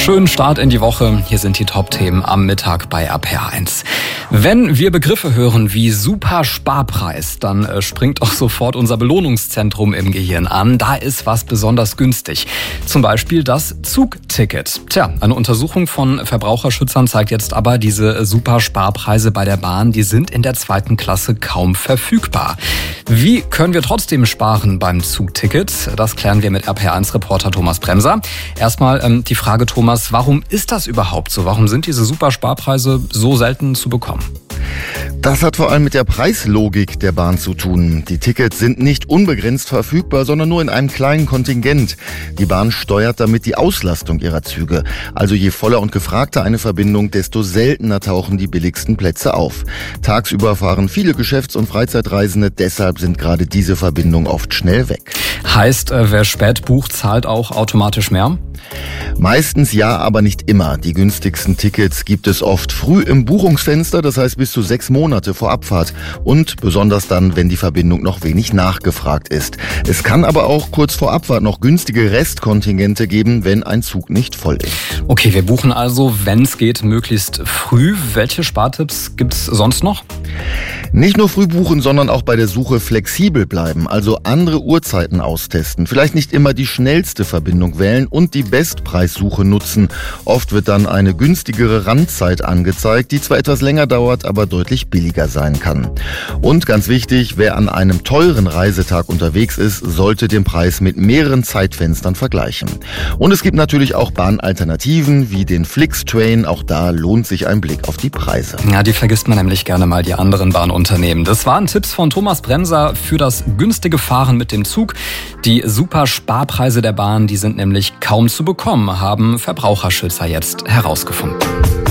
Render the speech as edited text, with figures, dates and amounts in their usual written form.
Schönen Start in die Woche. Hier sind die Top-Themen am Mittag bei RPR1. Wenn wir Begriffe hören wie Super-Sparpreis, dann springt auch sofort unser Belohnungszentrum im Gehirn an. Da ist was besonders günstig. Zum Beispiel das Zugticket. Eine Untersuchung von Verbraucherschützern zeigt jetzt aber, diese Super-Sparpreise bei der Bahn, die sind in der 2. Klasse kaum verfügbar. Wie können wir trotzdem sparen beim Zugticket? Das klären wir mit RPR1-Reporter Thomas Bremser. Erstmal die Frage, Thomas, warum ist das überhaupt so? Warum sind diese Supersparpreise so selten zu bekommen? Das hat vor allem mit der Preislogik der Bahn zu tun. Die Tickets sind nicht unbegrenzt verfügbar, sondern nur in einem kleinen Kontingent. Die Bahn steuert damit die Auslastung ihrer Züge. Also je voller und gefragter eine Verbindung, desto seltener tauchen die billigsten Plätze auf. Tagsüber fahren viele Geschäfts- und Freizeitreisende, deshalb sind gerade diese Verbindungen oft schnell weg. Heißt, wer spät bucht, zahlt auch automatisch mehr? Meistens ja, aber nicht immer. Die günstigsten Tickets gibt es oft früh im Buchungsfenster, das heißt bis zu 6 Monate vor Abfahrt. Und besonders dann, wenn die Verbindung noch wenig nachgefragt ist. Es kann aber auch kurz vor Abfahrt noch günstige Restkontingente geben, wenn ein Zug nicht voll ist. Okay, wir buchen also, wenn es geht, möglichst früh. Welche Spartipps gibt's sonst noch? Nicht nur früh buchen, sondern auch bei der Suche flexibel bleiben, also andere Uhrzeiten austesten. Vielleicht nicht immer die schnellste Verbindung wählen und die Bestpreissuche nutzen. Oft wird dann eine günstigere Randzeit angezeigt, die zwar etwas länger dauert, aber deutlich billiger sein kann. Und ganz wichtig, wer an einem teuren Reisetag unterwegs ist, sollte den Preis mit mehreren Zeitfenstern vergleichen. Und es gibt natürlich auch Bahnalternativen wie den Flixtrain. Auch da lohnt sich ein Blick auf die Preise. Ja, die vergisst man nämlich gerne mal, die anderen Bahnunternehmen. Das waren Tipps von Thomas Bremser für das günstige Fahren mit dem Zug. Die Super-Sparpreise der Bahn, die sind nämlich kaum zu bekommen, haben Verbraucherschützer jetzt herausgefunden.